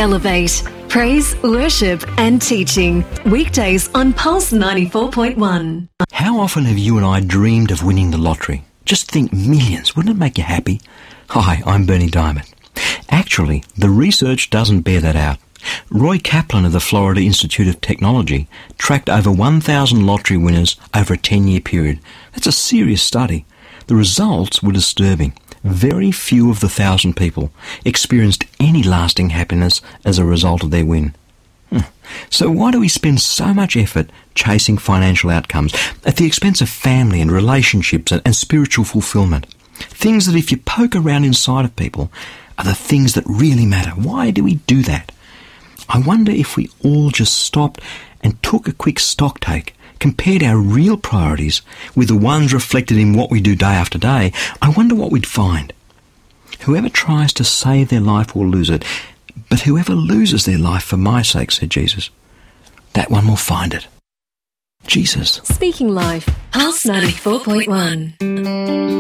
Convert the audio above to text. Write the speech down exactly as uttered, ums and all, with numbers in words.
Elevate. Praise, worship and teaching. Weekdays on Pulse ninety-four point one. How often have you and I dreamed of winning the lottery? Just think millions. Wouldn't it make you happy? Hi, I'm Bernie Diamond. Actually, the research doesn't bear that out. Roy Kaplan of the Florida Institute of Technology tracked over one thousand lottery winners over a ten-year period. That's a serious study. The results were disturbing. Very few of the thousand people experienced any lasting happiness as a result of their win. So why do we spend so much effort chasing financial outcomes at the expense of family and relationships and, and spiritual fulfillment? Things that if you poke around inside of people are the things that really matter. Why do we do that? I wonder if we all just stopped and took a quick stock take, compared our real priorities with the ones reflected in what we do day after day, I wonder what we'd find. Whoever tries to save their life will lose it, but whoever loses their life for my sake, said Jesus, that one will find it. Jesus. Speaking Life, Pulse ninety-four point one.